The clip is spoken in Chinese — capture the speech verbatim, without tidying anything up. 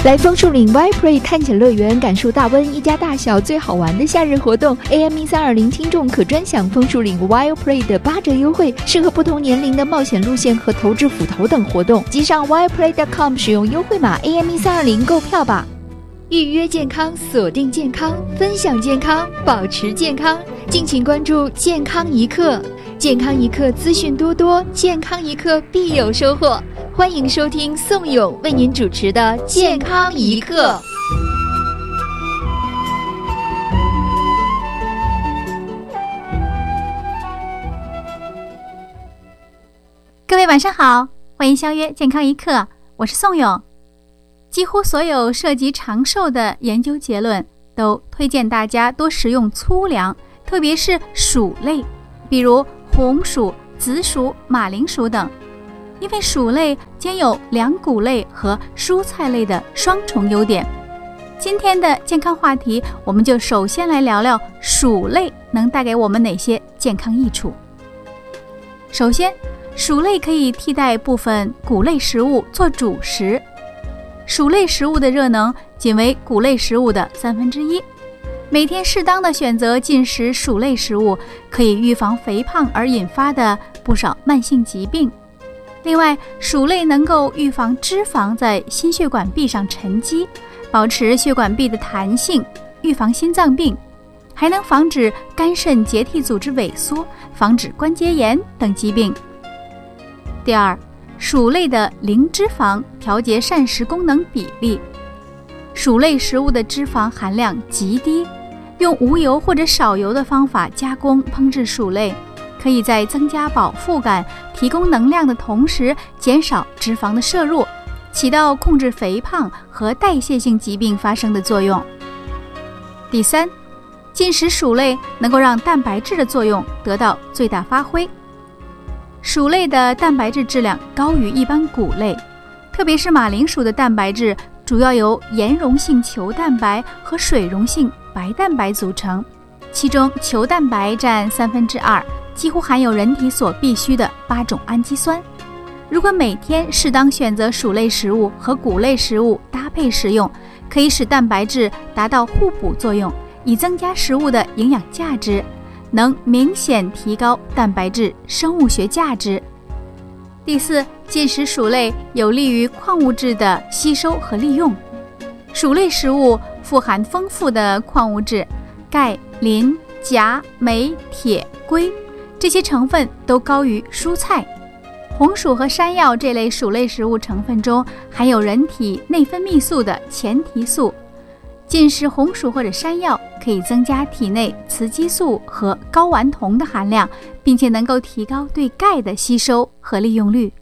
来枫树岭 Yplay 探险乐园，感受大温一家大小最好玩的夏日活动。A M E 三二零听众可专享枫树岭 Yplay 的八折优惠，适合不同年龄的冒险路线和投掷斧头等活动。即上 Yplay 点 com 使用优惠码 A M E 三二零购票吧。预约健康，锁定健康，分享健康，保持健康。敬请关注健康一刻，健康一刻资讯多多，健康一刻必有收获。欢迎收听宋勇为您主持的健康一刻。 各位晚上好，欢迎相约健康一刻，我是宋勇。几乎所有涉及长寿的研究结论都推荐大家多食用粗粮，特别是薯类，比如红薯、紫薯、马铃薯等，因为薯类兼有粮谷类和蔬菜类的双重优点。今天的健康话题，我们就首先来聊聊薯类能带给我们哪些健康益处。首先，薯类可以替代部分谷类食物做主食，薯类食物的热能仅为谷类食物的三分之一。每天适当的选择进食薯类食物，可以预防肥胖而引发的不少慢性疾病。另外，薯类能够预防脂肪在心血管壁上沉积，保持血管壁的弹性，预防心脏病，还能防止肝肾结缔组织萎缩，防止关节炎等疾病。第二，薯类的零脂肪调节膳食功能比例。薯类食物的脂肪含量极低，用无油或者少油的方法加工烹制薯类，可以在增加饱腹感、提供能量的同时，减少脂肪的摄入，起到控制肥胖和代谢性疾病发生的作用。第三，进食薯类能够让蛋白质的作用得到最大发挥。薯类的蛋白质质量高于一般谷类，特别是马铃薯的蛋白质主要由盐溶性球蛋白和水溶性白蛋白组成，其中球蛋白占三分之二，几乎含有人体所必需的八种氨基酸。如果每天适当选择薯类食物和谷类食物搭配食用，可以使蛋白质达到互补作用，以增加食物的营养价值，能明显提高蛋白质生物学价值。第四，进食薯类有利于矿物质的吸收和利用。薯类食物富含丰富的矿物质，钙、磷、钾、镁、铁、硅，这些成分都高于蔬菜。红薯和山药这类薯类食物成分中含有人体内分泌素的前提素，进食红薯或者山药可以增加体内雌激素和睾丸酮的含量，并且能够提高对钙的吸收和利用率。